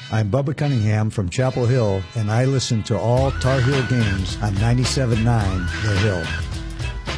I'm Bubba Cunningham from Chapel Hill, and I listen to all Tar Heel games on 97.9 The Hill.